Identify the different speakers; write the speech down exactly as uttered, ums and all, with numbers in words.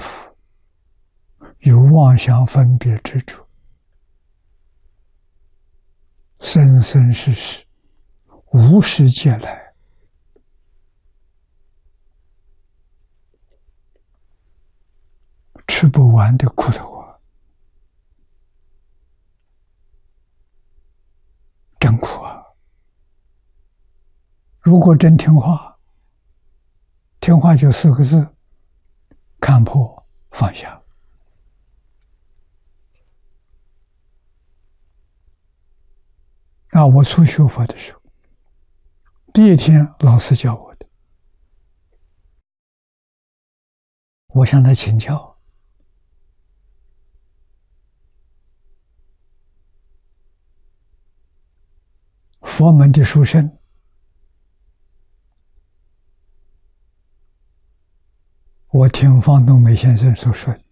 Speaker 1: 缚，有妄想分别执着，生生世世无始劫来，吃不完的苦头啊！真苦啊！如果真听话，听话就四个字：看破放下。啊，我初学佛的时候，第一天老师教我的，我向他请教。佛门的书生，我听方东梅先生所说的，